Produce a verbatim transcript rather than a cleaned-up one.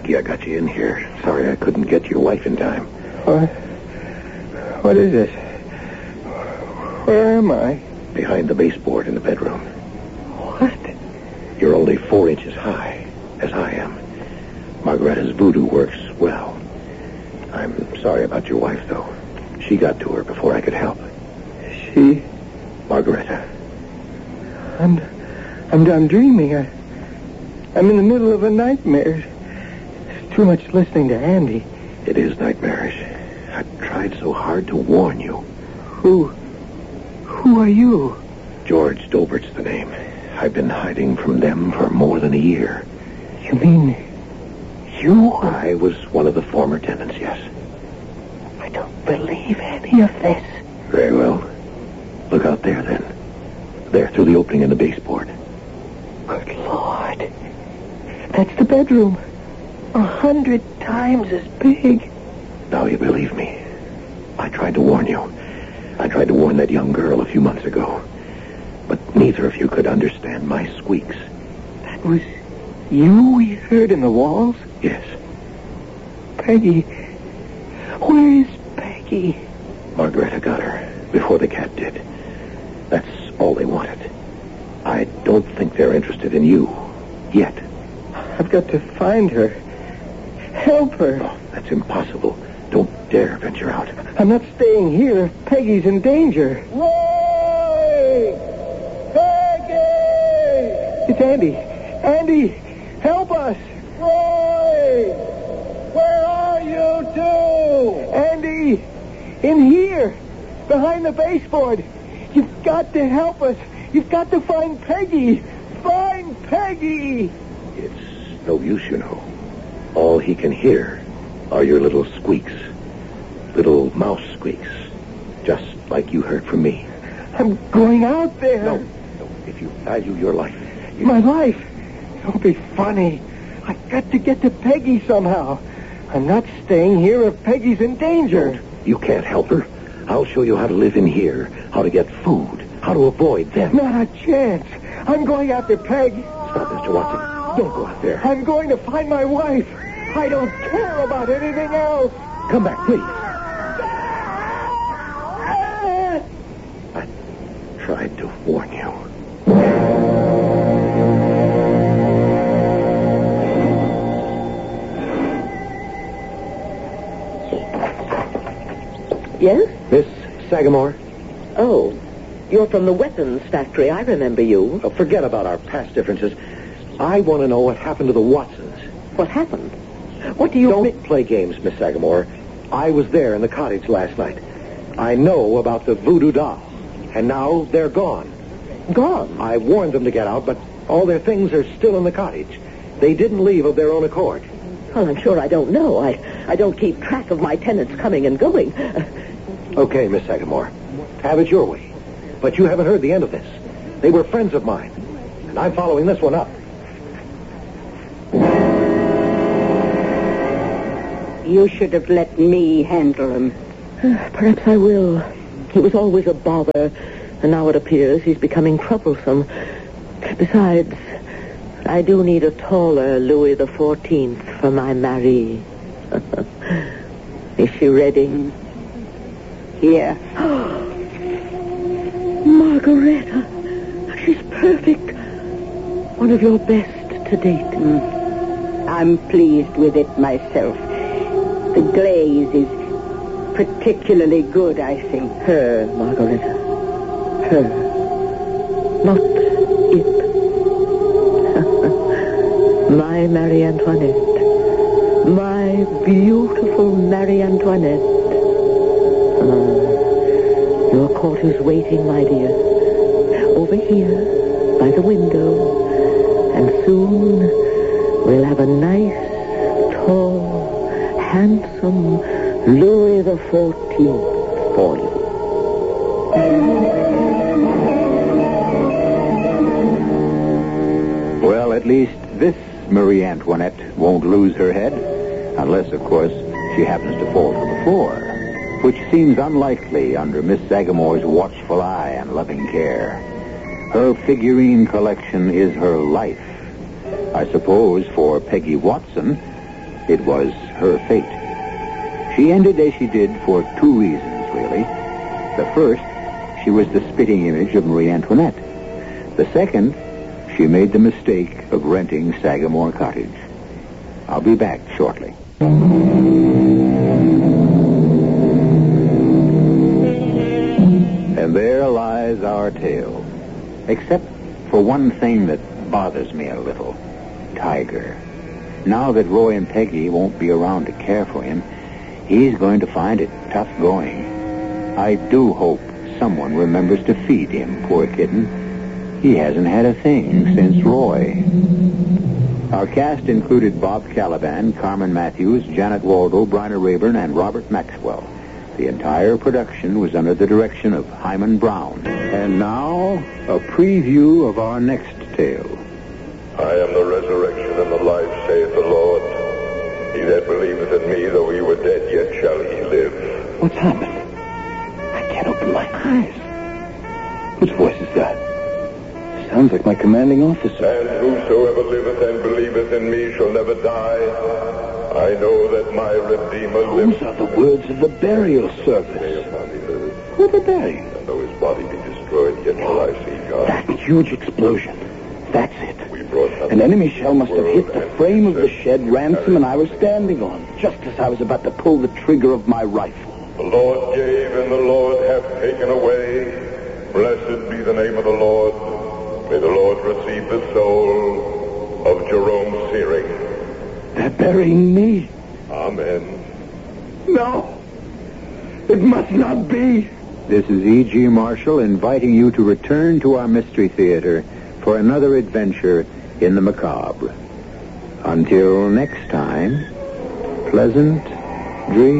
lucky I got you in here. Sorry I couldn't get your wife in time. What? What is this? Where am I? Behind the baseboard in the bedroom. What? You're only four inches high, as I am. Margaretta's voodoo works well. I'm sorry about your wife, though. She got to her before I could help. She? Margaretta. I'm... I'm, I'm dreaming. I, I'm in the middle of a nightmare. It's too much listening to Andy. It is nightmarish. I tried so hard to warn you. Who... Who are you? George Dolbert's the name. I've been hiding from them for more than a year. You mean... You? I was one of the former tenants, yes. I don't believe any of this. Very well. Look out there, then. There, through the opening in the baseboard. Good Lord. That's the bedroom. A hundred times as big. Now you believe me. I tried to warn you. I tried to warn that young girl a few months ago. But neither of you could understand my squeaks. That was you we heard in the walls? Yes. Peggy. Where is Peggy? Margaretta got her before the cat did. That's all they wanted. I don't think they're interested in you. Yet. I've got to find her. Help her. Oh, that's impossible. Don't dare venture out. I'm not staying here if Peggy's in danger. Roy! Peggy! It's Andy. Andy, help us. Roy! Where are you two? Andy, in here, behind the baseboard. You've got to help us. You've got to find Peggy. Find Peggy. It's no use, you know. All he can hear are your little squeaks. Little mouse squeaks. Just like you heard from me. I'm going out there. No, no. If you value your life... You... My life? Don't be funny. I've got to get to Peggy somehow. I'm not staying here if Peggy's in danger. No, you can't help her. I'll show you how to live in here, how to get food, how to avoid them. Not a chance. I'm going after Peg. Stop, Mister Watson. Don't go out there. I'm going to find my wife. I don't care about anything else. Come back, please. I tried to warn you. Yes? Miss Sagamore? Oh, you're from the weapons factory. I remember you. Oh, forget about our past differences. I want to know what happened to the Watsons. What happened? What do you... Don't mi- play games, Miss Sagamore. I was there in the cottage last night. I know about the voodoo doll. And now they're gone. Gone? I warned them to get out, but all their things are still in the cottage. They didn't leave of their own accord. Well, I'm sure I don't know. I, I don't keep track of my tenants coming and going. Okay, Miss Sagamore. Have it your way. But you haven't heard the end of this. They were friends of mine. And I'm following this one up. You should have let me handle him. Perhaps I will. He was always a bother, and now it appears he's becoming troublesome. Besides, I do need a taller Louis the Fourteenth for my Marie. Is she ready? Here. Margaretta. She's perfect. One of your best to date. Mm. I'm pleased with it myself. The glaze is particularly good, I think. Her, Margaretta. Her. Not it. My Marie Antoinette. My beautiful Marie Antoinette. Ah, your court is waiting, my dear. Over here, by the window. And soon we'll have a nice, tall, handsome Louis the Fourteenth for you. Well, at least this Marie Antoinette won't lose her head, unless, of course, she happens to fall to the floor, which seems unlikely under Miss Sagamore's watchful eye and loving care. Her figurine collection is her life. I suppose for Peggy Watson, It was her fate. She ended as she did for two reasons, really. The first, she was the spitting image of Marie Antoinette. The second, she made the mistake of renting Sagamore Cottage. I'll be back shortly. And there lies our tale. Except for one thing that bothers me a little. Tiger. Now that Roy and Peggy won't be around to care for him, he's going to find it tough going. I do hope someone remembers to feed him, poor kitten. He hasn't had a thing since Roy. Our cast included Bob Caliban, Carmen Matthews, Janet Waldo, Bryna Rayburn, and Robert Maxwell. The entire production was under the direction of Hyman Brown. And now, a preview of our next tale. I am the resurrection and the life, saith the Lord. He that believeth in me, though he were dead, yet shall he live. What's happened? I can't open my eyes. Whose voice is that? Sounds like my commanding officer. And whosoever liveth and believeth in me shall never die. I know that my Redeemer liveth. Those are the words of the burial service. Who are they burying? And though his body be destroyed, yet shall I see God. That huge explosion. That's it. We brought An enemy shell must have hit the frame of the shed Ransom and I was standing on, just as I was about to pull the trigger of my rifle. The Lord gave and the Lord hath taken away. Blessed be the name of the Lord. May the Lord receive the soul of Jerome Searing. They're burying me. Amen. No. It must not be. This is E G. Marshall inviting you to return to our Mystery Theater for another adventure in the macabre. Until next time, pleasant dreams.